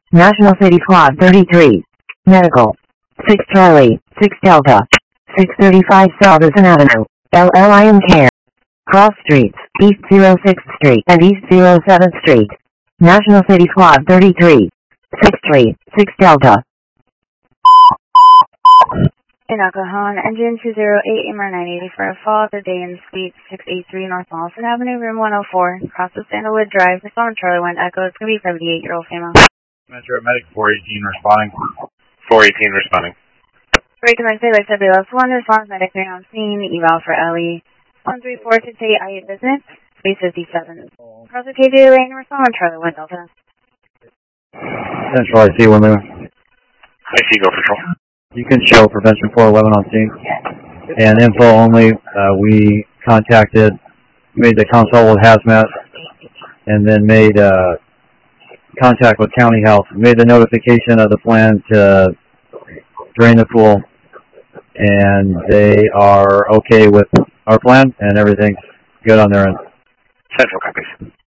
National City Squad 33. Medical. 6 Charlie, 6 Delta. 635 Salveson Avenue, LLIN Care. Cross Streets, East 06th Street and East 07th Street. National City Squad 33. 6 Charlie, 6 Delta. In Oklahoma, engine 208, Amer 980 for a fall of the day in Suite 683 North Mollison Avenue, room 104, across the Sandalwood Drive. Responding Charlie 1 Echo, it's going to be 78-year-old female. Metro Medic 418 responding. 418 responding. Break and say like WS1, response medic there on scene, eval for LE. 134 to say I business, space 57. Cross the KJ lane, responding Charlie 1 Delta. Central IC 1 Lima. IC go patrol. You can show prevention 411 on scene. And info only, we made the consult with Hazmat, and then made contact with County Health, made the notification of the plan to drain the pool, and they are okay with our plan, and everything's good on their end. Central copies.